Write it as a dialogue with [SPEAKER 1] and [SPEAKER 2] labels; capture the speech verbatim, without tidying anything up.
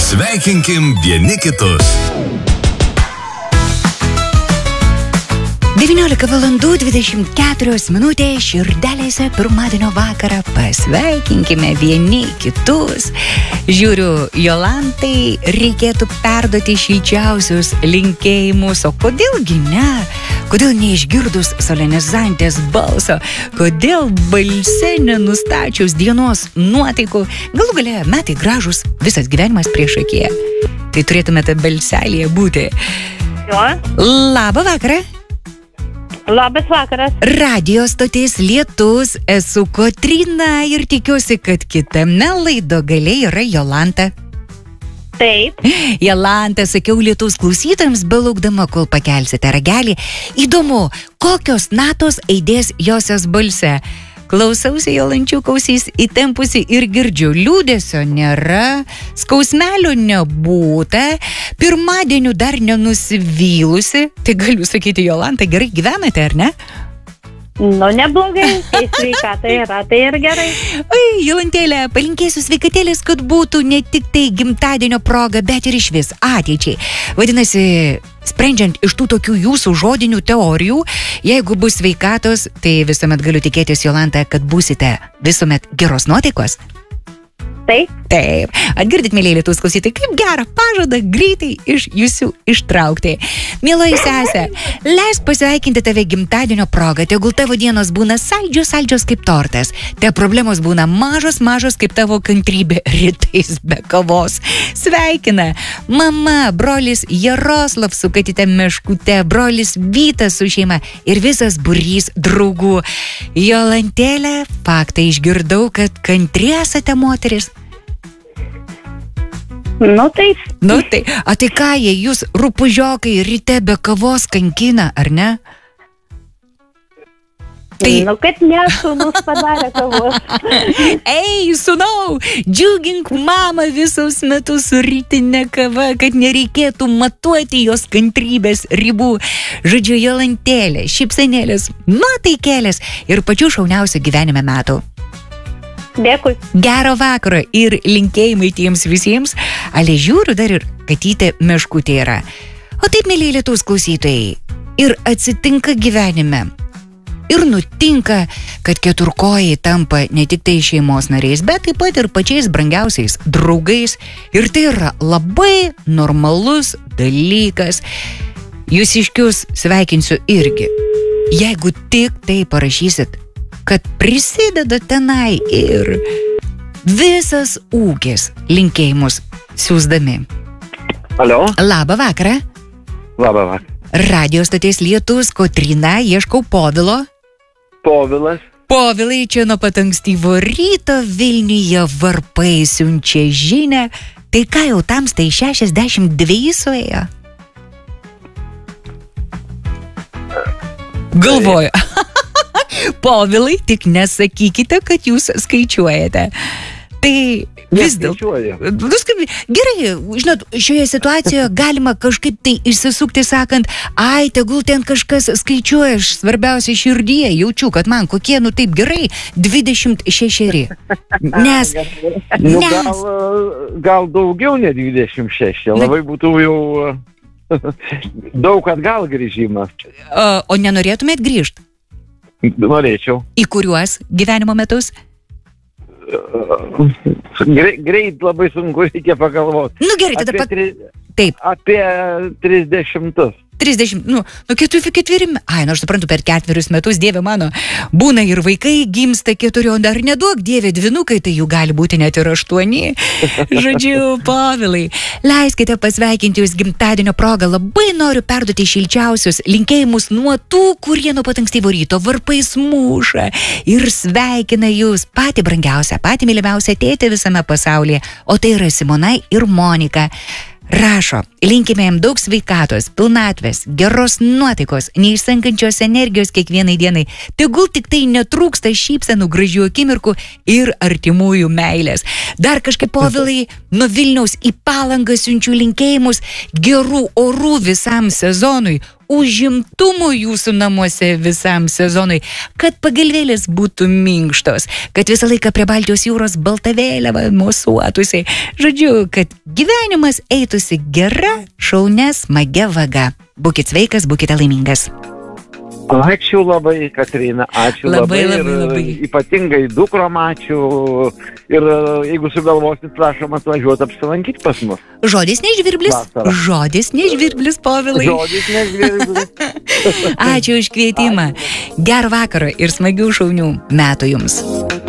[SPEAKER 1] Sveikinkim vieni kitus.
[SPEAKER 2] devyniolika valandų dvidešimt keturios minutės širdelėse pirmadienio vakarą pasveikinkime vieni kitus. Žiūriu, Jolantai reikėtų perduoti šilčiausius linkėjimus, o kodėlgi ne? Kodėl neišgirdus solenizantės balso? Kodėl balse nenustačius dienos nuotaikų? Galų gale metai gražus, visas gyvenimas prieš akiją. Tai turėtumėte balselėje būti.
[SPEAKER 3] Jo.
[SPEAKER 2] Labą vakarą.
[SPEAKER 3] Labas vakaras.
[SPEAKER 2] Radio stotis Lietus, esu Kotryna ir tikiuosi, kad kitame laido gale yra Jolanta.
[SPEAKER 3] Taip.
[SPEAKER 2] Jolanta, sakiau Lietus klausytojams, belaukdama, kol pakelsite ragelį. Įdomu, kokios natos aidės josios balse. Klausausi Jolančiukausys įtempusi ir girdžiu, liūdesio nėra, skausmelio nebūta, pirmadienių dar nenusivylusi. Tai galiu sakyti, Jolanta, gerai gyvenate, ar ne?
[SPEAKER 3] Nu, neblogai, kai sveikata yra, tai ir gerai.
[SPEAKER 2] Oi, Jolantėlė, palinkėsiu sveikatėlės, kad būtų ne tik tai gimtadienio proga, bet ir iš vis ateičiai. Vadinasi, sprendžiant iš tų tokių jūsų žodinių teorijų, jeigu bus sveikatos, tai visuomet galiu tikėtis, Jolanta, kad būsite visuomet geros nuotaikos.
[SPEAKER 3] Taip.
[SPEAKER 2] Taip. Atgirdit, mėlyje Lietuvos klausytojai, kaip gerą pažadą greitai iš jūsų ištraukti. Mieloji sesė, leisk pasveikinti tave gimtadienio progą, tegul tavo dienos būna saldžios, saldžios kaip tortas. Te problemos būna mažos, mažos kaip tavo kantrybė rytais be kavos. Sveikina mama, brolis Jaroslav su katyte Meškute, brolis Vytas su šeima ir visas būrys draugų. Jolantėlė, faktą išgirdau, kad kantri esate moteris.
[SPEAKER 3] Nu, taip.
[SPEAKER 2] Nu, tai, o tai ką jie, jūs rupūžiokai ryte be kavos kankina, ar ne?
[SPEAKER 3] Tai... Nu, kad ne, sūnus padarė kavos.
[SPEAKER 2] Ei, sūnau, džiugink mamą visus metus su rytinė kava, kad nereikėtų matuoti jos kantrybės ribų. Žodžiu, Jolantėlė, šypsenėlės, nuotaikėlės ir pačių šauniausių gyvenime metų.
[SPEAKER 3] Dėkui.
[SPEAKER 2] Gero vakaro ir linkėjimai tiems visiems. Ale žiūriu, dar ir katytė Meškutė yra. O taip, mėlyje Lietuvos klausytojai, ir atsitinka gyvenime. Ir nutinka, kad keturkojai tampa ne tik tai šeimos nariais, bet taip pat ir pačiais brangiausiais draugais. Ir tai yra labai normalus dalykas. Jūsiškius sveikinsiu irgi. Jeigu tik tai parašysit, kad prisideda tenai ir visas ūkis linkėjimus siūsdami.
[SPEAKER 4] Alio.
[SPEAKER 2] Labą vakarą.
[SPEAKER 4] Labą vakarą.
[SPEAKER 2] Radio stoties Lietus, Kotryna, ieškau Povilo.
[SPEAKER 4] Povilas.
[SPEAKER 2] Povilai, čia nuo pat ankstyvo ryto Vilniuje varpai siunčia žinią. Tai ką jau tamstai šešiasdešimt dveji suėjo? Galvoju. Povilai, tik nesakykite, kad jūs skaičiuojate. Tai vis dėlto. Gerai, žinot, šioje situacijoje galima kažkaip tai išsisukti sakant, ai, tegul ten kažkas skaičiuoja, aš svarbiausia širdyje jaučiu, kad man kokie, nu taip gerai, dvidešimt šešeri. Nes,
[SPEAKER 4] nu,
[SPEAKER 2] nes...
[SPEAKER 4] gal, gal daugiau ne dvidešimt šeši, labai būtų jau daug atgal grįžimas.
[SPEAKER 2] O, o nenorėtumėt grįžti?
[SPEAKER 4] Norėčiau.
[SPEAKER 2] Į kuriuos gyvenimo metus?
[SPEAKER 4] Greit, greit labai sunku, reikia pagalvoti.
[SPEAKER 2] Nu gerai, tada
[SPEAKER 4] apie,
[SPEAKER 2] pak...
[SPEAKER 4] tri...
[SPEAKER 2] Taip.
[SPEAKER 4] Apie trisdešimtus.
[SPEAKER 2] trisdešimt, nu, nu keturi, ketveri, ai, nu aš suprantu, per ketverius metus, Dieve mano, būna ir vaikai gimsta keturi, o dar neduok Dieve dvinukai, tai jų gali būti net ir aštuoni. Žodžiu, Povilai, leiskite pasveikinti jūs gimtadienio progą, labai noriu perduoti šilčiausius linkėjimus nuo tų, kurie nuo pat ankstyvo ryto varpais muša ir sveikina jūs patį brangiausią, patį mylimiausią tėtį visame pasaulyje, o tai yra Simona ir Monika. Rašo, linkime jam daug sveikatos, pilnatvės, geros nuotaikos, neišsenkančios energijos kiekvienai dienai. Tegul tik tai netrūksta šypsenų, gražių akimirkų ir artimųjų meilės. Dar kažkaip, Povilai, nuo Vilniaus į Palangą siunčiu linkėjimus, gerų orų visam sezonui, užimtumo jūsų namuose visam sezonui, kad pagalvėlės būtų minkštos, kad visą laiką prie Baltijos jūros balta vėliava mosuotųsi. Žodžiu, kad gyvenimas eitųsi gera, šaunia, smagia vaga. Būkit sveikas, būkite laimingas.
[SPEAKER 4] Ačiū labai, Katrina, ačiū
[SPEAKER 2] Labai,
[SPEAKER 4] labai.
[SPEAKER 2] labai,
[SPEAKER 4] ir
[SPEAKER 2] labai.
[SPEAKER 4] Ypatingai dukrom ačiū. Ir jeigu sugalvosit, prašom atvažiuoti apsilankyti pas mus.
[SPEAKER 2] Žodis nežvirblis.
[SPEAKER 4] Vasarą.
[SPEAKER 2] Žodis nežvirblis, Povilai.
[SPEAKER 4] Žodis nežvirblis.
[SPEAKER 2] Ačiū už kvietimą. Gerą vakarą ir smagių šaunių metų jums.